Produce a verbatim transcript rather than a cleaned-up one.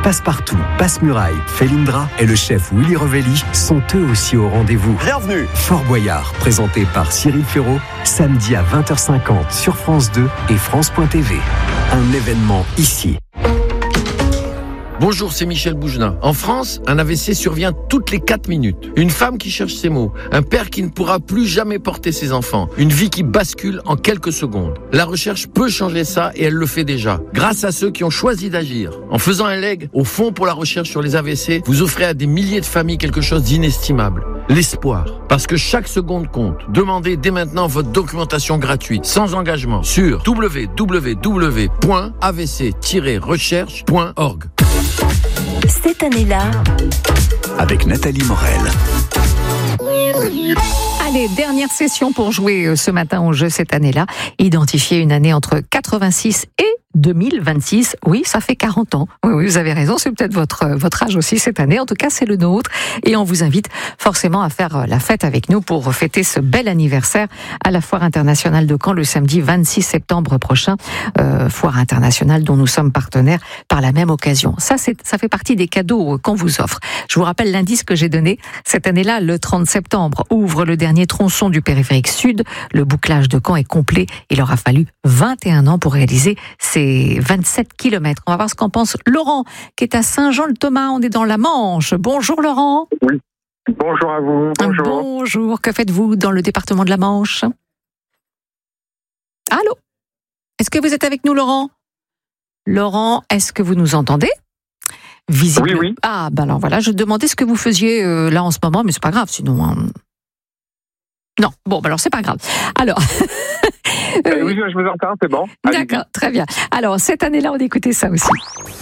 Passepartout, Passe-Muraille, Felindra et le chef Willy Revelli sont eux aussi au rendez-vous. Bienvenue. Fort Boyard, présenté par Cyril Ferraud, samedi à vingt heures cinquante sur France deux et France point T V. Un événement ici. Bonjour, c'est Michel Bougenat. En France, un A V C survient toutes les quatre minutes. Une femme qui cherche ses mots, un père qui ne pourra plus jamais porter ses enfants, une vie qui bascule en quelques secondes. La recherche peut changer ça et elle le fait déjà, grâce à ceux qui ont choisi d'agir. En faisant un leg au Fonds pour la recherche sur les A V C, vous offrez à des milliers de familles quelque chose d'inestimable. L'espoir. Parce que chaque seconde compte. Demandez dès maintenant votre documentation gratuite, sans engagement, sur w w w point a v c tiret recherche point org. Cette année-là, Avec Nathalie Morel. Allez, dernière session pour jouer ce matin au jeu cette année-là. Identifier une année entre quatre-vingt-six et deux mille vingt-six. Oui, ça fait quarante ans. Oui, oui, vous avez raison. C'est peut-être votre, votre âge aussi cette année. En tout cas, c'est le nôtre. Et on vous invite forcément à faire la fête avec nous pour fêter ce bel anniversaire à la Foire internationale de Caen le samedi vingt-six septembre prochain. Euh, Foire internationale dont nous sommes partenaires par la même occasion. Ça, c'est, ça fait partie des cadeaux qu'on vous offre. Je vous rappelle l'indice que j'ai donné. Cette année-là, le trente septembre, ouvre le dernier tronçon du périphérique sud. Le bouclage de Caen est complet. Il aura fallu vingt et un ans pour réaliser ces vingt-sept kilomètres. On va voir ce qu'en pense Laurent, qui est à Saint-Jean-le-Thomas. On est dans la Manche. Bonjour Laurent. Oui. Bonjour à vous. Bonjour. Bonjour. Que faites-vous dans le département de la Manche? Allô? Est-ce que vous êtes avec nous, Laurent? Laurent, est-ce que vous nous entendez? Visible. Oui, oui. Ah, ben alors voilà, je demandais ce que vous faisiez euh, là en ce moment, mais c'est pas grave, sinon. Hein... Non, bon, ben alors c'est pas grave. Alors. euh, oui, je vous entends, c'est bon. D'accord, très bien. Alors, cette année-là, on écoutait ça aussi.